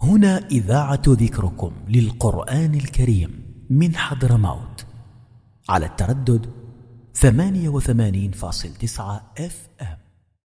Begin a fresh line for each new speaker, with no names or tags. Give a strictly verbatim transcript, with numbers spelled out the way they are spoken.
هنا إذاعة ذكركم للقرآن الكريم من حضرموت على التردد ثمانية وثمانين فاصل تسعة اف ام.